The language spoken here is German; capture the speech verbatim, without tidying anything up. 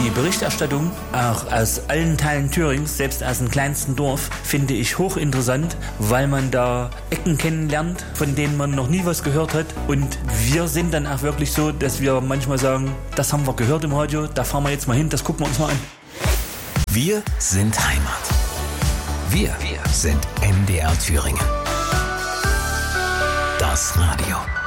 Die Berichterstattung, auch aus allen Teilen Thürings, selbst aus dem kleinsten Dorf, finde ich hochinteressant, weil man da Ecken kennenlernt, von denen man noch nie was gehört hat. Und wir sind dann auch wirklich so, dass wir manchmal sagen, das haben wir gehört im Radio, da fahren wir jetzt mal hin, das gucken wir uns mal an. Wir sind Heimat. Wir, wir sind M D R Thüringen. Das Radio.